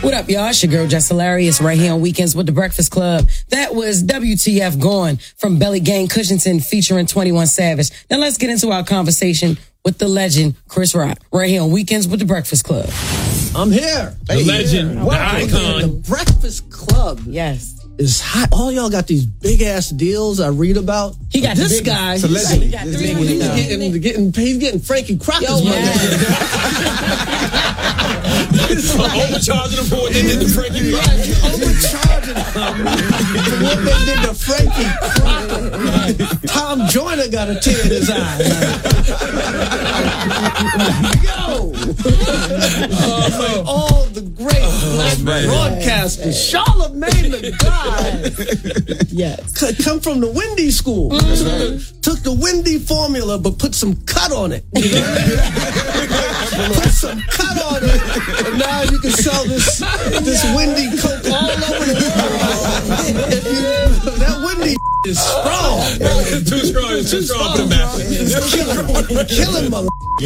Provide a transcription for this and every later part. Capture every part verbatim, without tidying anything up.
What up, y'all? It's your girl, Jess Hilarious, right here on Weekends with the Breakfast Club. That was W T F Gone from Belly Gang Cushion featuring twenty-one Savage. Now let's get into our conversation with the legend, Chris Rock, right here on Weekends with the Breakfast Club. I'm here. The hey, legend, here. the icon. The Breakfast Club. Yes. Is hot. All y'all got these big ass deals I read about. He got this big, guy. He's, he's, he got three he's, getting, getting, he's getting Frankie Crockett's money. Overcharging him for what they did to Frankie Crockett. Overcharging him for what they did to Frankie Crockett. Tom Joyner got a tear in his eye. Yo! Uh, all the great black broadcasters. Charlamagne the God. Yes. Come from the Wendy school. Mm-hmm. Took the Wendy formula, but put some cut on it. You know? Put some cut on it. And now you can sell this this Wendy Coke all over the world. If you, that Wendy is strong. It's too strong. It's too strong to match. It's killing, killing mother. Uh,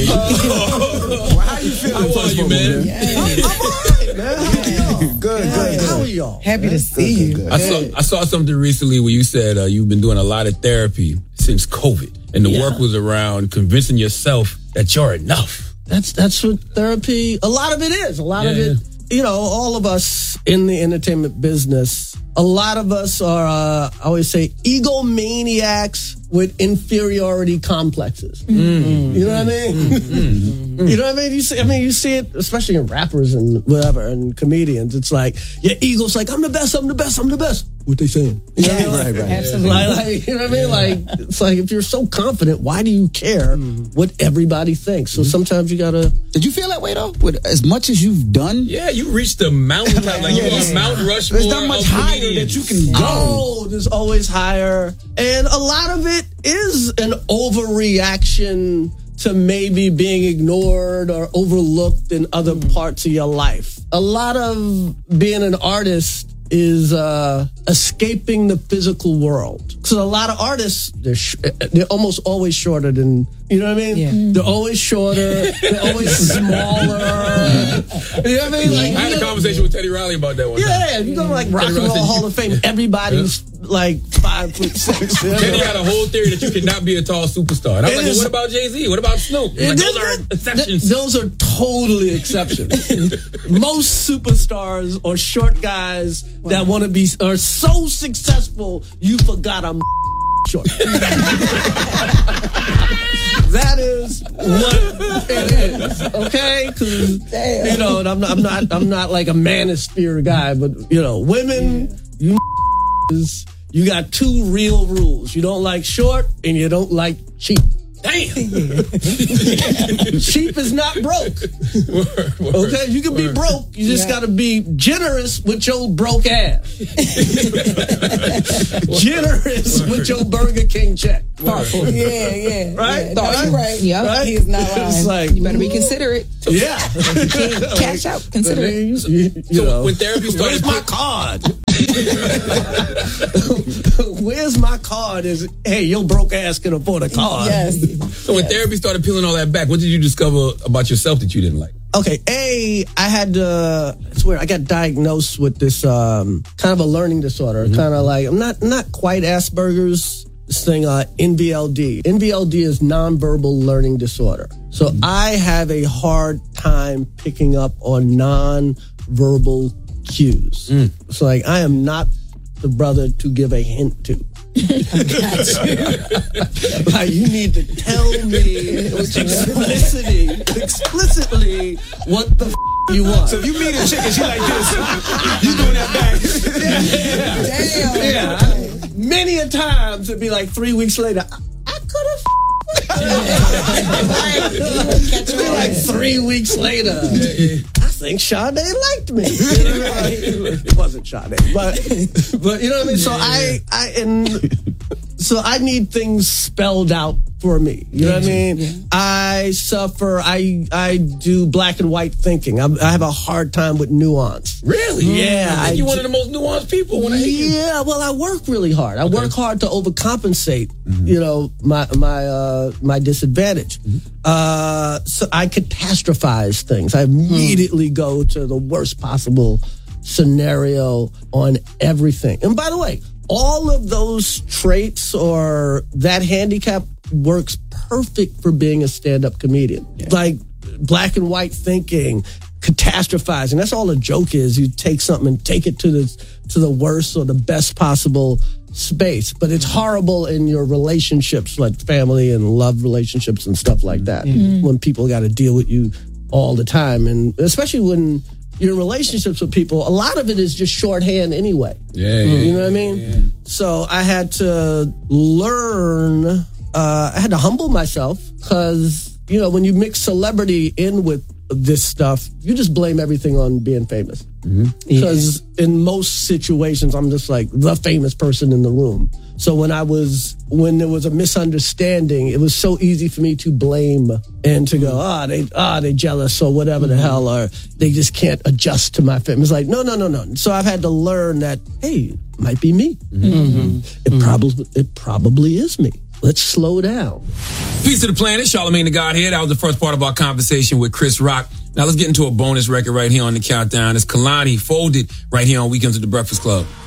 how you feeling? How are you, man? Yeah. I'm, I'm all right, man. How are y'all? Good, good. How are y'all? Happy to see good, you. Good, good. I saw I saw something recently where you said uh, you've been doing a lot of therapy since COVID, and the yeah. work was around convincing yourself that you're enough. That's that's what therapy. A lot of it is. A lot yeah, of it. Yeah. You know, all of us in the entertainment business. A lot of us are. Uh, I always say egomaniacs with inferiority complexes. Mm-hmm. You know what I mean? Mm-hmm. You know what I mean? You see, I mean, you see it, especially in rappers and whatever, and comedians. It's like your ego's like, I'm the best, I'm the best, I'm the best. What they saying? You know yeah, what I mean? right, right. Absolutely. Like, like, you know what I mean? Like, it's like if you're so confident, why do you care what everybody thinks? So sometimes you gotta. Did you feel that way though? With as much as you've done? Yeah, you reached the mountain top, like you are Mount Rushmore. There's not much higher that you can go. Oh, there's always higher, and a lot of it is an overreaction to maybe being ignored or overlooked in other parts of your life. A lot of being an artist is uh, escaping the physical world. So a lot of artists, they're sh- they're almost always shorter than, you know what I mean? Yeah. They're always shorter. They're always smaller. You know what I mean? Like, I had a conversation with Teddy Riley about that one yeah, time. Yeah, you go to like Rock and Roll Hall of Fame, everybody's yeah. like five foot six. Teddy had a whole theory that you could not be a tall superstar. And I was it like, is, well, what about Jay-Z? What about Snoop? Like, those are exceptions. Th- those are totally exceptions. Most superstars or short guys wow. that want to be are so successful, you forgot I'm short. That is what it is, okay? Because you know, and I'm not, I'm not, I'm not like a manosphere guy, but you know, women, you is you got two real rules: you don't like short, and you don't like cheap. Damn. Cheap is not broke. Word, word, okay, you can be word. broke. You just yeah. got to be generous with your broke ass. Generous word. With your Burger King check. Thoughtful. Yeah, yeah. Right? Yeah. No, you're right. Yep. Right? He is not lying. It's like, you better be considerate. Yeah. Cash out. Consider it. You, you so know, when therapy started, where's my card? Where's my card? Is hey, your broke ass can afford a card. Yes. So when yes. therapy started peeling all that back, what did you discover about yourself that you didn't like? Okay, A, I had uh it's weird, I got diagnosed with this um kind of a learning disorder. Mm-hmm. Kind of like I'm not not quite Asperger's, this thing uh N V L D. N V L D is nonverbal learning disorder. So mm-hmm. I have a hard time picking up on nonverbal cues. Mm. So like I am not the brother to give a hint to. Like you need to tell me explicitly, explicitly what the f- you want. So if you meet a chick and she like this, you doing that back. Yeah. Yeah. Damn. Yeah. Many a times it'd be like three weeks later. I, I could have. It'd be like three weeks later. I think Sade liked me. It wasn't Sade, but but you know what I mean. So I I and so I need things spelled out for me. You know what I mean? Yeah. I suffer. I I do black and white thinking. I, I have a hard time with nuance. Really? Yeah. I think you're one of the most nuanced people when I hear you. Yeah. Well, I work really hard. I okay. work hard to overcompensate. Mm-hmm. You know, my my uh, my disadvantage. Mm-hmm. Uh, so I catastrophize things. I immediately mm. go to the worst possible scenario on everything. And by the way, all of those traits or that handicap works perfect for being a stand-up comedian. Yeah. Like black and white thinking, catastrophizing. That's all a joke is. You take something and take it to the to the worst or the best possible space. But it's horrible in your relationships, like family and love relationships and stuff like that. Mm-hmm. When people got to deal with you all the time. And especially when you're in relationships with people, a lot of it is just shorthand anyway. Yeah, you yeah, know what I mean? Yeah. So I had to learn, uh, I had to humble myself because, you know, when you mix celebrity in with this stuff, you just blame everything on being famous. Because mm-hmm. yeah. in most situations, I'm just like the famous person in the room. So when I was, when there was a misunderstanding, it was so easy for me to blame and to go, ah, oh, they, ah, oh, they jealous or whatever mm-hmm. the hell, or they just can't adjust to my fame. It's like, no, no, no, no. So I've had to learn that, hey, it might be me. Mm-hmm. It mm-hmm. probably, it probably is me. Let's slow down. Peace to the planet, Charlemagne the Godhead. That was the first part of our conversation with Chris Rock. Now let's get into a bonus record right here on the countdown. It's Kehlani, Folded, right here on Weekends with the Breakfast Club.